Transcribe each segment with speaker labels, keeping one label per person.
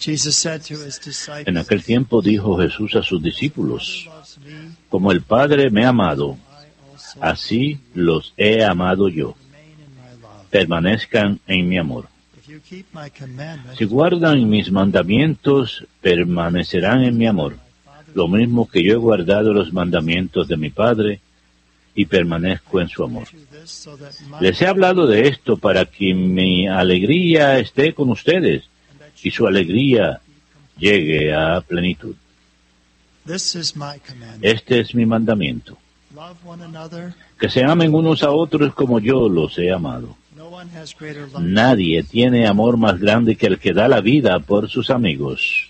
Speaker 1: En aquel tiempo dijo Jesús a sus discípulos: como el Padre me ha amado, así los he amado yo. Permanezcan en mi amor. Si guardan mis mandamientos, permanecerán en mi amor, lo mismo que yo he guardado los mandamientos de mi Padre y permanezco en su amor. Les he hablado de esto para que mi alegría esté con ustedes y su alegría llegue a plenitud. Este es mi mandamiento: que se amen unos a otros como yo los he amado. Nadie tiene amor más grande que el que da la vida por sus amigos.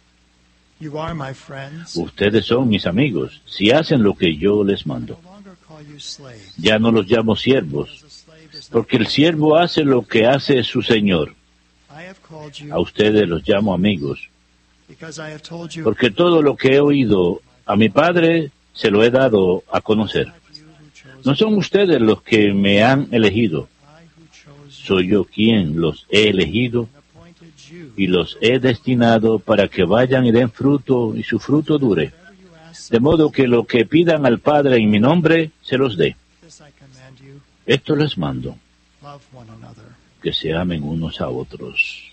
Speaker 1: Ustedes son mis amigos si hacen lo que yo les mando. Ya no los llamo siervos, porque el siervo hace lo que hace su señor. A ustedes los llamo amigos, porque todo lo que he oído a mi Padre se lo he dado a conocer. No son ustedes los que me han elegido, soy yo quien los he elegido y los he destinado para que vayan y den fruto y su fruto dure, de modo que lo que pidan al Padre en mi nombre se los dé. Esto les mando, que se amen unos a otros.